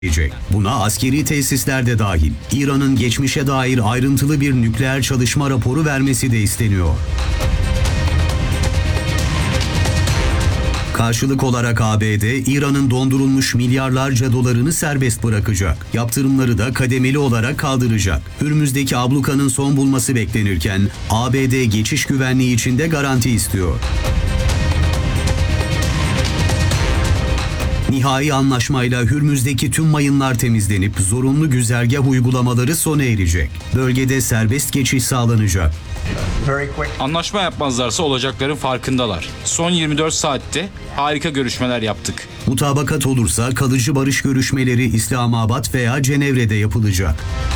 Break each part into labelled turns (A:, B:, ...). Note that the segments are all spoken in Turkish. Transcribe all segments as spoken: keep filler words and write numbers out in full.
A: Buna askeri tesisler de dahil. İran'ın geçmişe dair ayrıntılı bir nükleer çalışma raporu vermesi de isteniyor. Karşılık olarak A B D, İran'ın dondurulmuş milyarlarca dolarını serbest bırakacak. Yaptırımları da kademeli olarak kaldıracak. Hürmüz'deki ablukanın son bulması beklenirken A B D geçiş güvenliği için de garanti istiyor. Nihai anlaşmayla Hürmüz'deki tüm mayınlar temizlenip zorunlu güzergah uygulamaları sona erecek. Bölgede serbest geçiş sağlanacak.
B: Anlaşma yapmazlarsa olacakların farkındalar. Son yirmi dört saatte harika görüşmeler yaptık.
A: Mutabakat olursa kalıcı barış görüşmeleri İslamabad veya Cenevre'de yapılacak.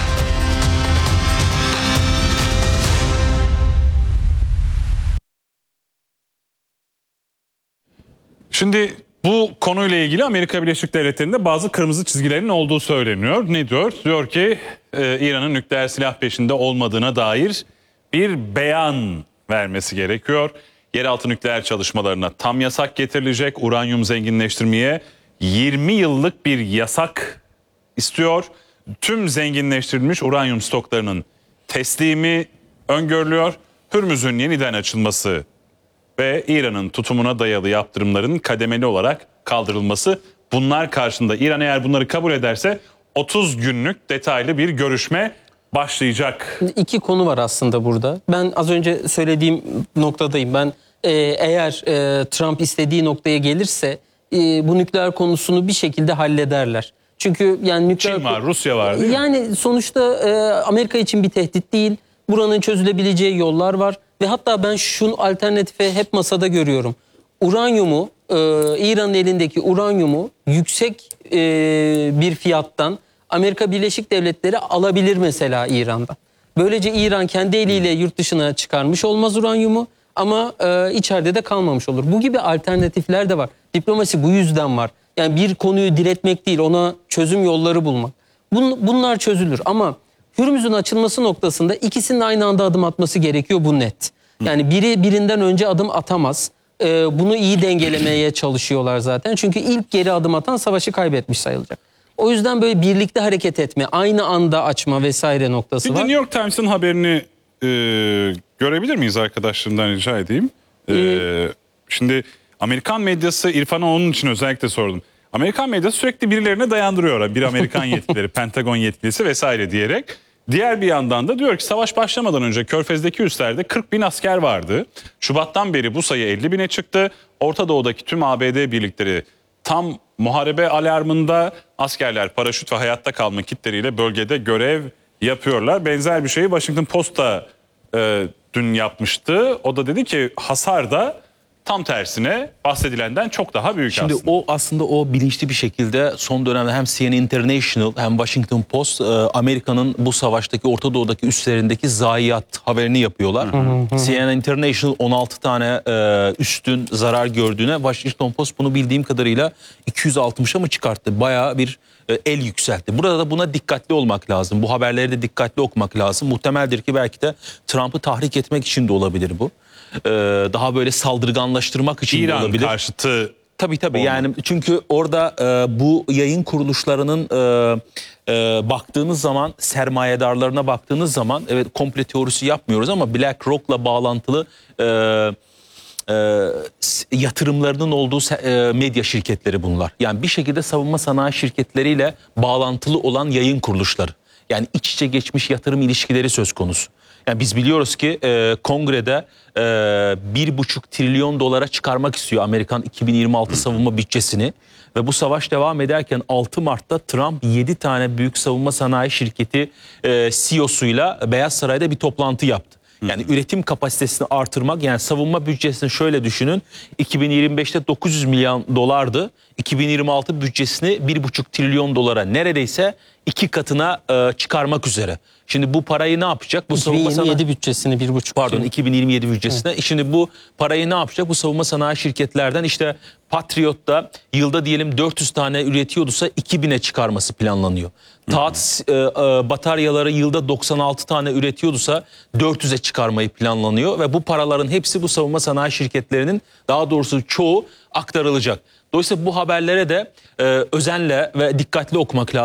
C: Şimdi bu konuyla ilgili Amerika Birleşik Devletleri'nde bazı kırmızı çizgilerin olduğu söyleniyor. Ne diyor? Diyor ki e, İran'ın nükleer silah peşinde olmadığına dair bir beyan vermesi gerekiyor. Yeraltı nükleer çalışmalarına tam yasak getirilecek. Uranyum zenginleştirmeye yirmi yıllık bir yasak istiyor. Tüm zenginleştirilmiş uranyum stoklarının teslimi öngörülüyor. Hürmüz'ün yeniden açılması ve İran'ın tutumuna dayalı yaptırımların kademeli olarak kaldırılması. Bunlar karşında İran eğer bunları kabul ederse otuz günlük detaylı bir görüşme başlayacak.
D: İki konu var aslında burada. Ben az önce söylediğim noktadayım. Ben e, eğer e, Trump istediği noktaya gelirse e, bu nükleer konusunu bir şekilde hallederler. Çünkü yani nükleer
C: Çin var, Rusya var değil mi?
D: Yani sonuçta e, Amerika için bir tehdit değil. Buranın çözülebileceği yollar var. Ve hatta ben şu alternatifi hep masada görüyorum. Uranyumu, e, İran'ın elindeki uranyumu yüksek e, bir fiyattan Amerika Birleşik Devletleri alabilir mesela İran'dan. Böylece İran kendi eliyle yurt dışına çıkarmış olmaz uranyumu ama e, içeride de kalmamış olur. Bu gibi alternatifler de var. Diplomasi bu yüzden var. Yani bir konuyu diretmek değil, ona çözüm yolları bulmak. Bun, bunlar çözülür ama Hürmüz'ün açılması noktasında ikisinin aynı anda adım atması gerekiyor, bu net. Yani biri birinden önce adım atamaz. Ee, bunu iyi dengelemeye çalışıyorlar zaten. Çünkü ilk geri adım atan savaşı kaybetmiş sayılacak. O yüzden böyle birlikte hareket etme, aynı anda açma vesaire noktası
C: Bir
D: var.
C: de New York Times'ın haberini e, görebilir miyiz arkadaşlarımdan rica edeyim. E, ee, şimdi Amerikan medyası, İrfan'a onun için özellikle sordum. Amerikan medyası sürekli birilerine dayandırıyor. Bir Amerikan yetkilileri, Pentagon yetkilisi vesaire diyerek. Diğer bir yandan da diyor ki savaş başlamadan önce Körfez'deki üslerde kırk bin asker vardı. Şubat'tan beri bu sayı elli bine çıktı. Orta Doğu'daki tüm A B D birlikleri tam muharebe alarmında, askerler paraşüt ve hayatta kalma kitleriyle bölgede görev yapıyorlar. Benzer bir şeyi Washington Post da e, dün yapmıştı. O da dedi ki hasar da tam tersine bahsedilenden çok daha büyük.
E: Şimdi
C: aslında.
E: o aslında o bilinçli bir şekilde son dönemde hem C N N International hem Washington Post Amerika'nın bu savaştaki Orta Doğu'daki üslerindeki zayiat haberini yapıyorlar. Hı hı hı. C N N International on altı tane üstün zarar gördüğüne, Washington Post bunu bildiğim kadarıyla iki yüz altmışa mı çıkarttı? Bayağı bir el yükseltti. Burada da buna dikkatli olmak lazım. Bu haberleri de dikkatli okumak lazım. Muhtemeldir ki belki de Trump'ı tahrik etmek için de olabilir bu. Daha böyle saldırganlaştırmak için
C: İran
E: de olabilir.
C: İran karşıtı.
E: Tabii tabii
C: olmak.
E: Yani çünkü orada e, bu yayın kuruluşlarının e, e, baktığınız zaman, sermayedarlarına baktığınız zaman, evet komple teorisi yapmıyoruz ama BlackRock'la bağlantılı e, e, yatırımlarının olduğu e, medya şirketleri bunlar. Yani bir şekilde savunma sanayi şirketleriyle bağlantılı olan yayın kuruluşları. Yani iç içe geçmiş yatırım ilişkileri söz konusu. Yani biz biliyoruz ki e, kongrede e, bir buçuk trilyon dolara çıkarmak istiyor Amerikan iki bin yirmi altı savunma bütçesini. Ve bu savaş devam ederken altı Mart'ta Trump yedi tane büyük savunma sanayi şirketi e, C E O'suyla Beyaz Saray'da bir toplantı yaptı. Yani üretim kapasitesini artırmak, yani savunma bütçesini şöyle düşünün, iki bin yirmi beşte dokuz yüz milyon dolardı. iki bin yirmi altı bütçesini bir buçuk trilyon dolara, neredeyse iki katına e, çıkarmak üzere. Şimdi bu parayı ne yapacak? Bu
D: iki bin yirmi yedi
E: savunma
D: bütçesini bir buçuk.
E: Pardon iki bin yirmi yedi bütçesine. Evet. Şimdi bu parayı ne yapacak? Bu savunma sanayi şirketlerden işte Patriot'ta yılda diyelim dört yüz tane üretiyorsa iki bine çıkarması planlanıyor. Taat e, e, bataryaları yılda doksan altı tane üretiyorsa dört yüze çıkarmayı planlanıyor. Ve bu paraların hepsi bu savunma sanayi şirketlerinin, daha doğrusu çoğu aktarılacak. Dolayısıyla bu haberlere de e, özenle ve dikkatli okumak lazım.